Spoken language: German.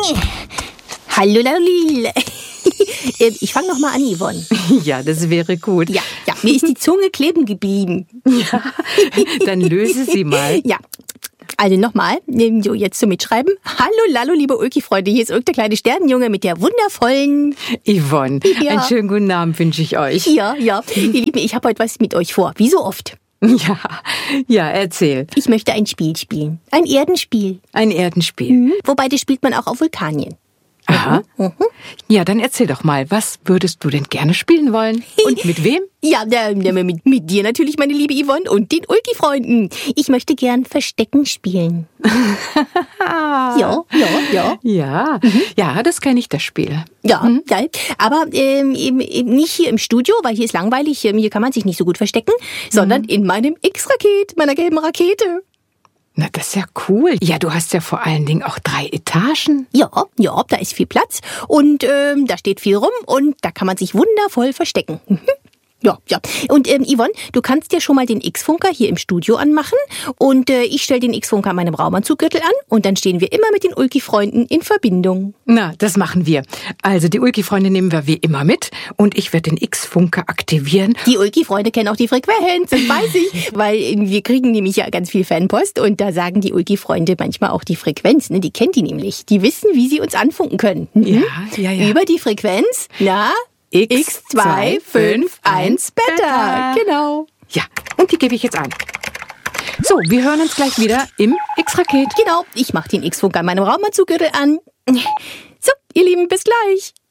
Hallo, Lalil. Ich fange nochmal an, Yvonne. Ja, das wäre gut. Ja, mir ist die Zunge kleben geblieben. Ja, dann löse sie mal. Ja. Also nochmal, so jetzt zum Mitschreiben. Hallo, Lalo, liebe Ulki-Freunde, hier ist Ulk, der kleine Sternenjunge mit der wundervollen... Yvonne, einen schönen guten Abend wünsche ich euch. Ja, ihr Lieben, ich habe heute was mit euch vor, wie so oft. Ja, erzähl. Ich möchte ein Spiel spielen, ein Erdenspiel. Ein Erdenspiel. Wobei, das spielt man auch auf Vulkanien. Aha. Ja, dann erzähl doch mal, was würdest du denn gerne spielen wollen? Und mit wem? Ja, mit dir natürlich, meine liebe Yvonne, und den Ulki-Freunden. Ich möchte gern Verstecken spielen. Ja. Ja, das kenne ich, das Spiel. Ja, geil. Aber eben nicht hier im Studio, weil hier ist langweilig, hier kann man sich nicht so gut verstecken, sondern in meinem X-Raket, meiner gelben Rakete. Na, das ist ja cool. Ja, du hast ja vor allen Dingen auch 3 Etagen. Ja, da ist viel Platz und da steht viel rum und da kann man sich wundervoll verstecken. Ja. Und Yvonne, du kannst dir schon mal den X-Funker hier im Studio anmachen und ich stelle den X-Funker an meinem Raumanzuggürtel an und dann stehen wir immer mit den Ulki-Freunden in Verbindung. Na, das machen wir. Also die Ulki-Freunde nehmen wir wie immer mit und ich werde den X-Funker aktivieren. Die Ulki-Freunde kennen auch die Frequenz, das weiß ich, weil wir kriegen nämlich ja ganz viel Fanpost und da sagen die Ulki-Freunde manchmal auch die Frequenz, ne? Die kennt die nämlich. Die wissen, wie sie uns anfunken können. Ja. Über die Frequenz, X251 Beta. Genau. Ja, und die gebe ich jetzt ein. So, wir hören uns gleich wieder im X-Raket. Genau, ich mache den X-Funker an meinem Raumanzuggürtel an. So, ihr Lieben, bis gleich.